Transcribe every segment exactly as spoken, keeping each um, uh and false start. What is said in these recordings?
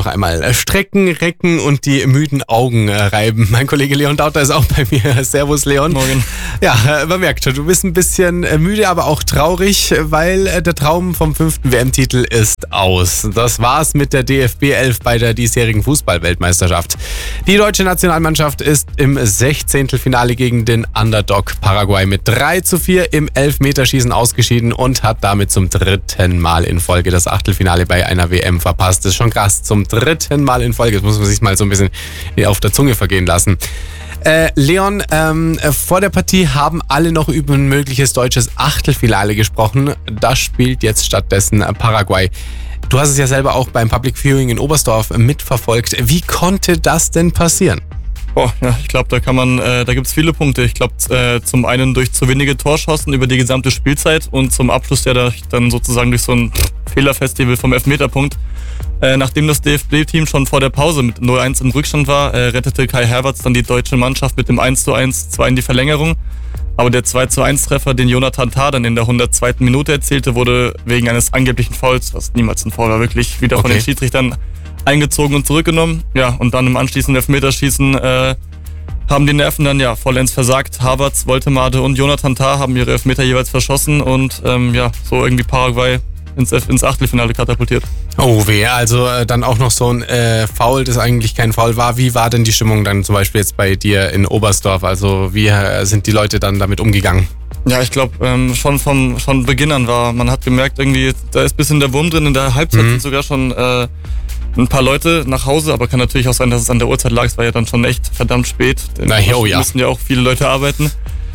noch einmal strecken, recken und die müden Augen reiben. Mein Kollege Leon Dauter ist auch bei mir. Servus Leon. Morgen. Ja, man merkt schon, du bist ein bisschen müde, aber auch traurig, weil der Traum vom fünften W M-Titel ist aus. Das war's mit der D F B elf bei der diesjährigen Fußball-Weltmeisterschaft. Die deutsche Nationalmannschaft ist im Sechzehntelfinale gegen den Underdog Paraguay mit drei zu vier im Elfmeterschießen ausgeschieden und hat damit zum dritten Mal in Folge das Achtelfinale bei einer W M verpasst. Das ist schon krass, zum dritten Mal in Folge. Das muss man sich mal so ein bisschen auf der Zunge vergehen lassen. Äh, Leon, ähm, vor der Partie haben alle noch über ein mögliches deutsches Achtelfinale gesprochen. Das spielt jetzt stattdessen Paraguay. Du hast es ja selber auch beim Public Viewing in Oberstdorf mitverfolgt. Wie konnte das denn passieren? Oh, ja, ich glaube, da kann man, äh, da gibt's viele Punkte. Ich glaube, äh, zum einen durch zu wenige Torschancen über die gesamte Spielzeit und zum Abschluss ja dann sozusagen durch so ein Fehlerfestival vom Elfmeterpunkt. Äh, nachdem das D F B-Team schon vor der Pause mit null eins im Rückstand war, äh, rettete Kai Havertz dann die deutsche Mannschaft mit dem eins zu eins zwar in die Verlängerung. Aber der zwei zu eins Treffer, den Jonathan Tah dann in der hundertzweiten Minute erzielte, wurde wegen eines angeblichen Fouls, was niemals ein Foul war, wirklich wieder okay. von den Schiedsrichtern eingezogen und zurückgenommen. Ja, und dann im anschließenden Elfmeterschießen äh, haben die Nerven dann ja vollends versagt. Havertz, Woltemade und Jonathan Tah haben ihre Elfmeter jeweils verschossen und ähm, ja, so irgendwie Paraguay ins, ins Achtelfinale katapultiert. Oh weh, also äh, dann auch noch so ein äh, Foul, das eigentlich kein Foul war. Wie war denn die Stimmung dann zum Beispiel jetzt bei dir in Oberstdorf? Also wie äh, sind die Leute dann damit umgegangen? Ja, ich glaube, ähm, schon vom schon Beginn an war, man hat gemerkt, irgendwie, da ist ein bisschen der Wurm drin. In der Halbzeit mhm. sind sogar schon äh, ein paar Leute nach Hause, aber kann natürlich auch sein, dass es an der Uhrzeit lag. Es war ja dann schon echt verdammt spät. Na, oh, ja. Müssen ja auch viele Leute arbeiten.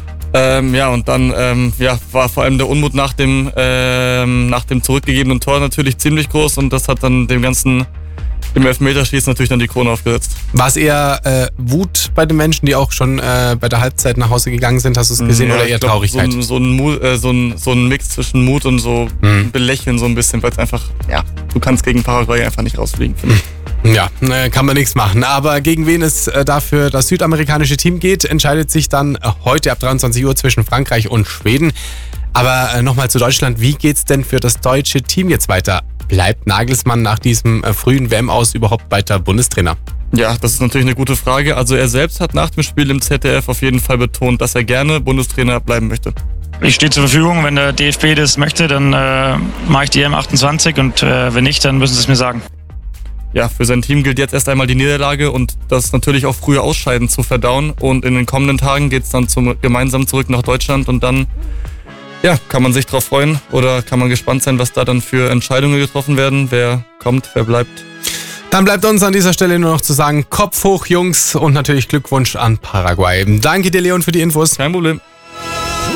Ähm, ja, und dann ähm, ja, war vor allem der Unmut nach dem, ähm, nach dem zurückgegebenen Tor natürlich ziemlich groß und das hat dann dem ganzen, im Elfmeterschießen natürlich dann die Krone aufgesetzt. War es eher äh, Wut bei den Menschen, die auch schon äh, bei der Halbzeit nach Hause gegangen sind? Hast du es gesehen ja, oder eher glaub, Traurigkeit? So ein, so, ein Mut, äh, so, ein, so ein Mix zwischen Mut und so hm. Belächeln so ein bisschen, weil es einfach, ja, du kannst gegen Paraguay einfach nicht rausfliegen, finde ich. Ja, kann man nichts machen. Aber gegen wen es dafür das südamerikanische Team geht, entscheidet sich dann heute ab dreiundzwanzig Uhr zwischen Frankreich und Schweden. Aber nochmal zu Deutschland. Wie geht's denn für das deutsche Team jetzt weiter? Bleibt Nagelsmann nach diesem frühen W M-Aus überhaupt weiter Bundestrainer? Ja, das ist natürlich eine gute Frage. Also er selbst hat nach dem Spiel im Z D F auf jeden Fall betont, dass er gerne Bundestrainer bleiben möchte. Ich stehe zur Verfügung. Wenn der D F B das möchte, dann äh, mache ich die E M achtundzwanzig und äh, wenn nicht, dann müssen sie es mir sagen. Ja, für sein Team gilt jetzt erst einmal die Niederlage und das natürlich auch frühe Ausscheiden zu verdauen. Und in den kommenden Tagen geht es dann zum, gemeinsam zurück nach Deutschland und dann ja, kann man sich drauf freuen oder kann man gespannt sein, was da dann für Entscheidungen getroffen werden. Wer kommt, wer bleibt. Dann bleibt uns an dieser Stelle nur noch zu sagen, Kopf hoch, Jungs, und natürlich Glückwunsch an Paraguay. Danke dir, Leon, für die Infos. Kein Problem.